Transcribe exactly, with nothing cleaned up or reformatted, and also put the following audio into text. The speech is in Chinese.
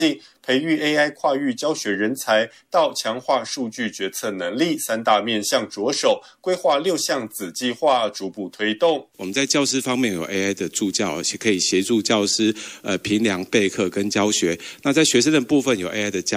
培育 A I 跨域教学人才到强化数据决策能力三大面向着手，规划六项子计划，逐步推动。 我们在教师方面有 A I 的助教，而且可以协助教师呃评量备课跟教学。那在学生的部分有 A I 的家